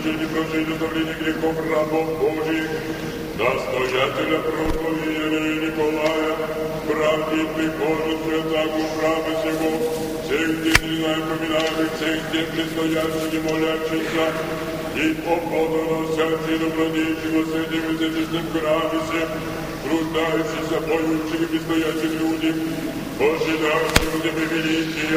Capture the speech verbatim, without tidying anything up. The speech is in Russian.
причине прожить управление грехом рабов Божьих, настоятеля проповедия Николая, правде прихожу святаку храма сего, всех дней напоминаемых, всех дней предстоящих и молящихся, и поподанного сердце добродетельного среди высочестным храме всем, труждающихся, поющих и предстоящих людям, ожидающих Тебе величия.